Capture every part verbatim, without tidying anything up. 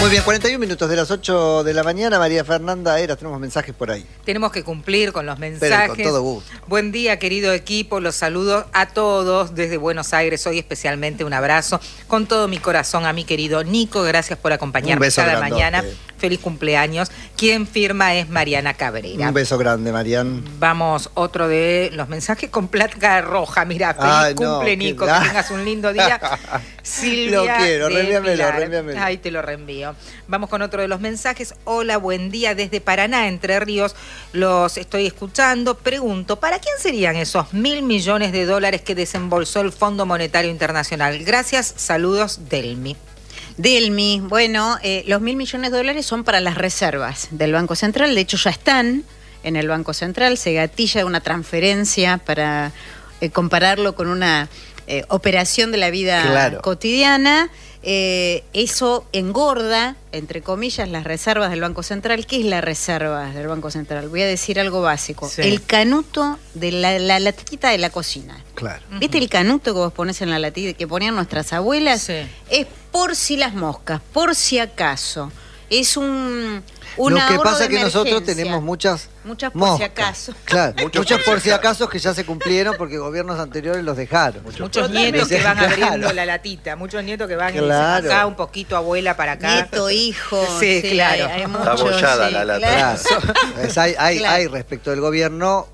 Muy bien, cuarenta y un minutos de las ocho de la mañana. María Fernanda Heras, tenemos mensajes por ahí. Tenemos que cumplir con los mensajes. Pero con todo gusto. Buen día, querido equipo. Los saludo a todos desde Buenos Aires. Hoy especialmente un abrazo con todo mi corazón a mi querido Nico. Gracias por acompañarme cada grandote. mañana. Feliz cumpleaños. Quien firma es Mariana Cabrera. Un beso grande, Marian. Vamos, otro de los mensajes con placa roja. Mira, feliz Ay, cumple, no, Nico. que... Que tengas un lindo día. Silvia. Lo quiero, de reenvíamelo, Pilar. reenvíamelo. Ahí te lo reenvío. Vamos con otro de los mensajes. Hola, buen día desde Paraná, Entre Ríos. Los estoy escuchando. Pregunto, ¿para quién serían esos mil millones de dólares que desembolsó el Fondo Monetario Internacional? Gracias, saludos, Delmi. Delmi, bueno, eh, los mil millones de dólares son para las reservas del Banco Central. De hecho, ya están en el Banco Central. Se gatilla una transferencia para eh, compararlo con una eh, operación de la vida claro. cotidiana. Eh, eso engorda, entre comillas, las reservas del Banco Central. ¿Qué es la reserva del Banco Central? Voy a decir algo básico. Sí. El canuto de la, la latita de la cocina. Claro. ¿Viste el canuto que vos ponés en la latita que ponían nuestras abuelas? Sí. Es por si las moscas, por si acaso. Es un... Un Lo que ahorro pasa de es que nosotros emergencia. tenemos muchas Muchas por moscas. si acaso. Claro, muchos, muchos por si acaso que ya se cumplieron porque gobiernos anteriores los dejaron. Muchos Totalmente. nietos que van Claro. abriendo la latita, muchos nietos que van y dicen Claro. acá un poquito, abuela, para acá. Nieto, hijo. Sí, claro. Hay, hay Está muchos, abollada sí, la lata. claro. Claro. Es, hay, hay, Claro. hay respecto del gobierno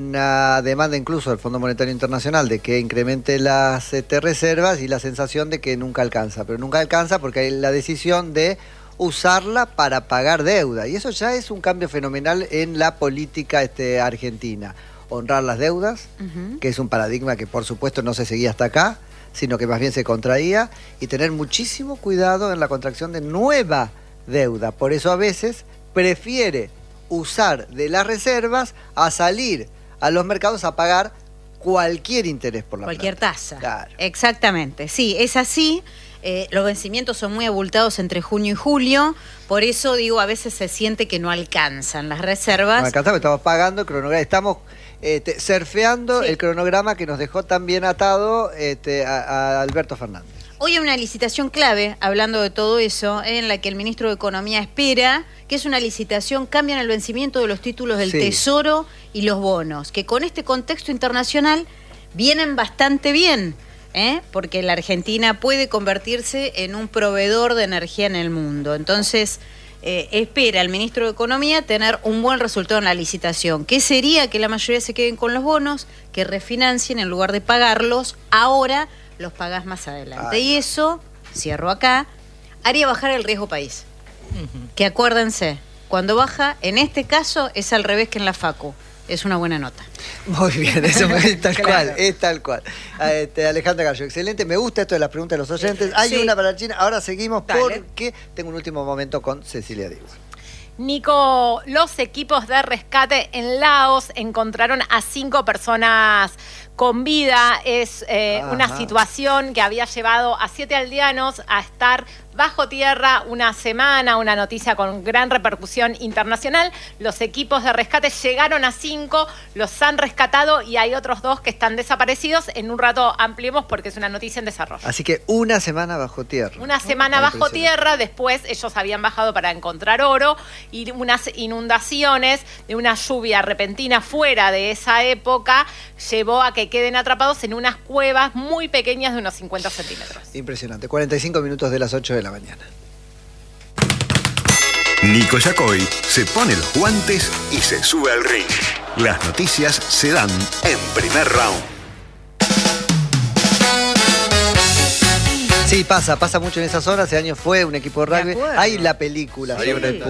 una demanda incluso del Fondo Monetario Internacional de que incremente las este, reservas y la sensación de que nunca alcanza. Pero nunca alcanza porque hay la decisión de usarla para pagar deuda. Y eso ya es un cambio fenomenal en la política este, argentina. Honrar las deudas, Ujú. que es un paradigma que por supuesto no se seguía hasta acá, sino que más bien se contraía, y tener muchísimo cuidado en la contracción de nueva deuda. Por eso a veces prefiere usar de las reservas a salir a los mercados a pagar cualquier interés por la Cualquier plata. tasa. Claro. Exactamente. Sí, es así. Eh, los vencimientos son muy abultados entre junio y julio. Por eso digo, a veces se siente que no alcanzan las reservas. No alcanzamos, estamos pagando el cronograma, estamos este, surfeando Sí. el cronograma que nos dejó tan bien atado este, a, a Alberto Fernández. Hoy hay una licitación clave, hablando de todo eso, en la que el ministro de Economía espera, que es una licitación, cambian el vencimiento de los títulos del Sí. Tesoro y los bonos, que con este contexto internacional vienen bastante bien, ¿eh? Porque la Argentina puede convertirse en un proveedor de energía en el mundo. Entonces, eh, espera el ministro de Economía tener un buen resultado en la licitación, que sería que la mayoría se queden con los bonos, que refinancien en lugar de pagarlos ahora, los pagás más adelante. Ay. Y eso, cierro acá, haría bajar el riesgo país. Ujú. Que acuérdense, cuando baja, en este caso, es al revés que en la Facu. Es una buena nota. Muy bien, eso me- es tal Claro. cual, es tal cual. Este, Alejandra Gallo, excelente, me gusta esto de las preguntas de los oyentes. Hay Sí. una para China, ahora seguimos Dale. porque tengo un último momento con Cecilia Diego. Nico, los equipos de rescate en Laos encontraron a cinco personas con vida. Es eh, Ajá. una situación que había llevado a siete aldeanos a estar bajo tierra una semana, una noticia con gran repercusión internacional. Los equipos de rescate llegaron a cinco, los han rescatado y hay otros dos que están desaparecidos. En un rato ampliemos porque es una noticia en desarrollo. Así que una semana bajo tierra. Una semana Ah, bajo impresionante. tierra, después ellos habían bajado para encontrar oro y unas inundaciones de una lluvia repentina fuera de esa época llevó a que queden atrapados en unas cuevas muy pequeñas de unos cincuenta centímetros. Impresionante, cuarenta y cinco minutos de las ocho de la mañana. Nico Yacoy se pone los guantes y se sube al ring. Las noticias se dan en Primer Round. Sí, pasa, pasa mucho en esa zona. Hace años fue un equipo de Me rugby. acuerdo. Hay la película Sí. sobre el